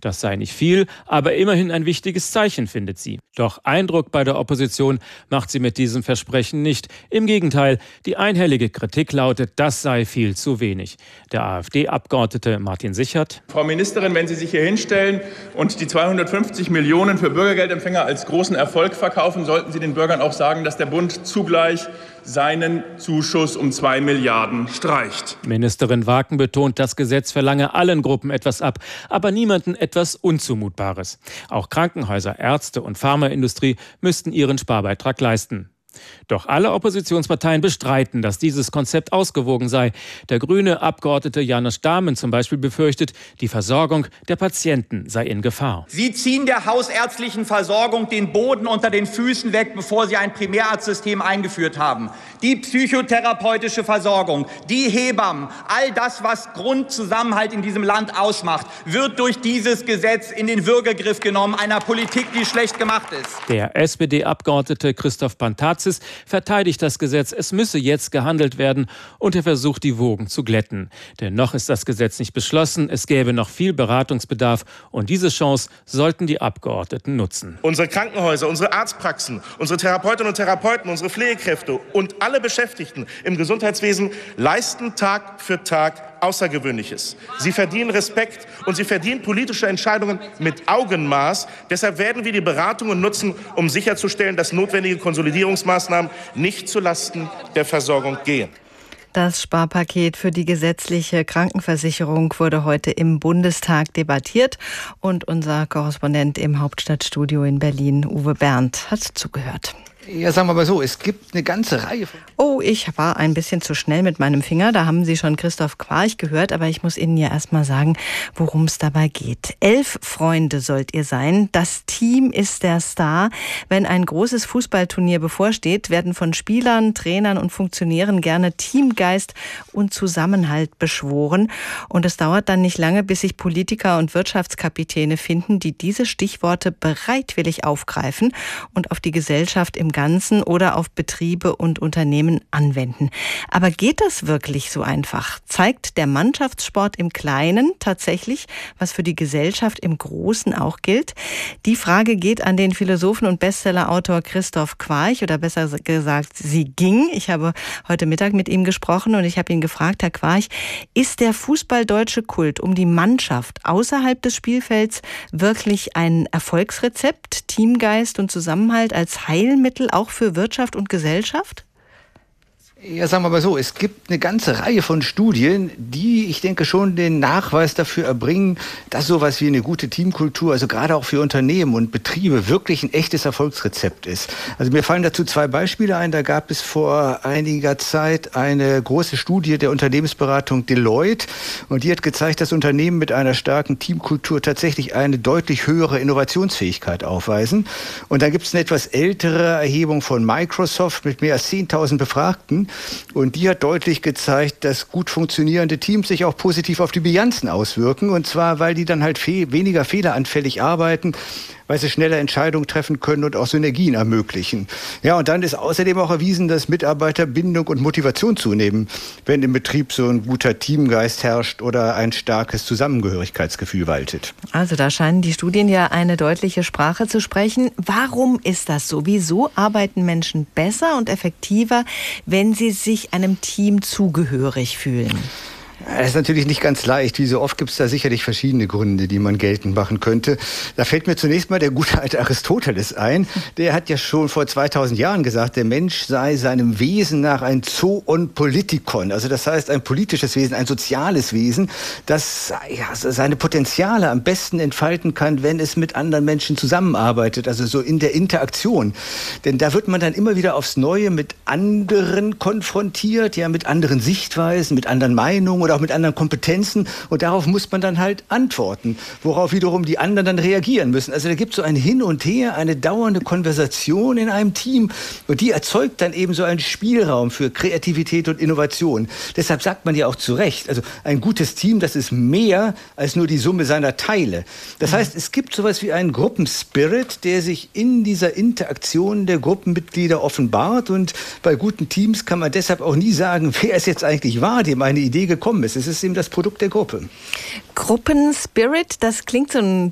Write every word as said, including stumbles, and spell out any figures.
Das sei nicht viel, aber immerhin ein wichtiges Zeichen, findet sie. Doch Eindruck bei der Opposition macht sie mit diesem Versprechen nicht. Im Gegenteil, die einhellige Kritik lautet, das sei viel zu wenig. Der AfD-Abgeordnete Martin Sichert: Frau Ministerin, wenn Sie sich hier hinstellen und die zweihundertfünfzig Millionen für Bürgergeldempfänger als großen Erfolg verkaufen, sollten Sie den Bürgern auch sagen, dass der Bund zugleich seinen Zuschuss um zwei Milliarden streicht. Ministerin Waken betont, das Gesetz verlange allen Gruppen etwas ab, aber niemanden etwas Unzumutbares. Auch Krankenhäuser, Ärzte und Pharmaindustrie müssten ihren Sparbeitrag leisten. Doch alle Oppositionsparteien bestreiten, dass dieses Konzept ausgewogen sei. Der grüne Abgeordnete Janusz Dahmen zum Beispiel befürchtet, die Versorgung der Patienten sei in Gefahr. Sie ziehen der hausärztlichen Versorgung den Boden unter den Füßen weg, bevor Sie ein Primärarztsystem eingeführt haben. Die psychotherapeutische Versorgung, die Hebammen, all das, was Grundzusammenhalt in diesem Land ausmacht, wird durch dieses Gesetz in den Würgegriff genommen, einer Politik, die schlecht gemacht ist. Der S P D-Abgeordnete Christoph Pantazis verteidigt das Gesetz. Es müsse jetzt gehandelt werden und er versucht, die Wogen zu glätten. Denn noch ist das Gesetz nicht beschlossen. Es gäbe noch viel Beratungsbedarf und diese Chance sollten die Abgeordneten nutzen. Unsere Krankenhäuser, unsere Arztpraxen, unsere Therapeutinnen und Therapeuten, unsere Pflegekräfte und alle Beschäftigten im Gesundheitswesen leisten Tag für Tag Außergewöhnliches. Sie verdienen Respekt und sie verdienen politische Entscheidungen mit Augenmaß. Deshalb werden wir die Beratungen nutzen, um sicherzustellen, dass notwendige Konsolidierungsmaßnahmen nicht zulasten der Versorgung gehen. Das Sparpaket für die gesetzliche Krankenversicherung wurde heute im Bundestag debattiert und unser Korrespondent im Hauptstadtstudio in Berlin, Uwe Berndt, hat zugehört. Ja, sagen wir mal so, es gibt eine ganze Reihe von... Oh, ich war ein bisschen zu schnell mit meinem Finger. Da haben Sie schon Christoph Quarch gehört, aber ich muss Ihnen ja erst mal sagen, worum es dabei geht. Elf Freunde sollt ihr sein. Das Team ist der Star. Wenn ein großes Fußballturnier bevorsteht, werden von Spielern, Trainern und Funktionären gerne Teamgeist und Zusammenhalt beschworen. Und es dauert dann nicht lange, bis sich Politiker und Wirtschaftskapitäne finden, die diese Stichworte bereitwillig aufgreifen und auf die Gesellschaft im Ganzen oder auf Betriebe und Unternehmen anwenden. Aber geht das wirklich so einfach? Zeigt der Mannschaftssport im Kleinen tatsächlich, was für die Gesellschaft im Großen auch gilt? Die Frage geht an den Philosophen und Bestsellerautor Christoph Quarch, oder besser gesagt, sie ging. Ich habe heute Mittag mit ihm gesprochen und ich habe ihn gefragt, Herr Quarch, ist der fußballdeutsche Kult um die Mannschaft außerhalb des Spielfelds wirklich ein Erfolgsrezept, Teamgeist und Zusammenhalt als Heilmittel auch für Wirtschaft und Gesellschaft? Ja, sagen wir mal so, es gibt eine ganze Reihe von Studien, die, ich denke, schon den Nachweis dafür erbringen, dass sowas wie eine gute Teamkultur, also gerade auch für Unternehmen und Betriebe, wirklich ein echtes Erfolgsrezept ist. Also mir fallen dazu zwei Beispiele ein. Da gab es vor einiger Zeit eine große Studie der Unternehmensberatung Deloitte und die hat gezeigt, dass Unternehmen mit einer starken Teamkultur tatsächlich eine deutlich höhere Innovationsfähigkeit aufweisen. Und dann gibt es eine etwas ältere Erhebung von Microsoft mit mehr als zehntausend Befragten. Und die hat deutlich gezeigt, dass gut funktionierende Teams sich auch positiv auf die Bilanzen auswirken. Und zwar, weil die dann halt fe- weniger fehleranfällig arbeiten, weil sie schneller Entscheidungen treffen können und auch Synergien ermöglichen. Ja, und dann ist außerdem auch erwiesen, dass Mitarbeiterbindung und Motivation zunehmen, wenn im Betrieb so ein guter Teamgeist herrscht oder ein starkes Zusammengehörigkeitsgefühl waltet. Also da scheinen die Studien ja eine deutliche Sprache zu sprechen. Warum ist das so? Wieso arbeiten Menschen besser und effektiver, wenn sie sich einem Team zugehörig fühlen? Das ist natürlich nicht ganz leicht. Wie so oft gibt es da sicherlich verschiedene Gründe, die man geltend machen könnte. Da fällt mir zunächst mal der gute alte Aristoteles ein. Der hat ja schon vor zweitausend Jahren gesagt, der Mensch sei seinem Wesen nach ein Zoon Politikon. Also das heißt ein politisches Wesen, ein soziales Wesen, das ja, seine Potenziale am besten entfalten kann, wenn es mit anderen Menschen zusammenarbeitet. Also so in der Interaktion. Denn da wird man dann immer wieder aufs Neue mit anderen konfrontiert, ja, mit anderen Sichtweisen, mit anderen Meinungen oder auch mit anderen Kompetenzen und darauf muss man dann halt antworten, worauf wiederum die anderen dann reagieren müssen. Also da gibt es so ein Hin und Her, eine dauernde Konversation in einem Team und die erzeugt dann eben so einen Spielraum für Kreativität und Innovation. Deshalb sagt man ja auch zu Recht, also ein gutes Team, das ist mehr als nur die Summe seiner Teile. Das heißt, es gibt sowas wie einen Gruppenspirit, der sich in dieser Interaktion der Gruppenmitglieder offenbart und bei guten Teams kann man deshalb auch nie sagen, wer es jetzt eigentlich war, dem eine Idee gekommen ist. Es ist eben das Produkt der Gruppe. Gruppenspirit, das klingt so ein